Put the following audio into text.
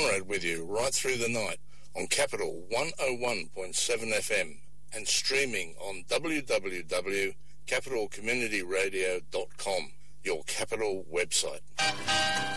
Conrad with you right through the night on Capital 101.7 FM and streaming on www.capitalcommunityradio.com, your Capital website.